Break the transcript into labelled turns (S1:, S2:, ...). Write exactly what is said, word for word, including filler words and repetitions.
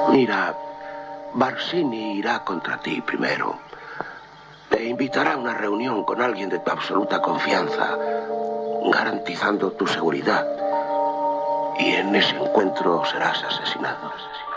S1: Mira, Barsini irá contra ti primero. Te invitará a una reunión con alguien de tu absoluta confianza, garantizando tu seguridad. Y en ese encuentro serás asesinado.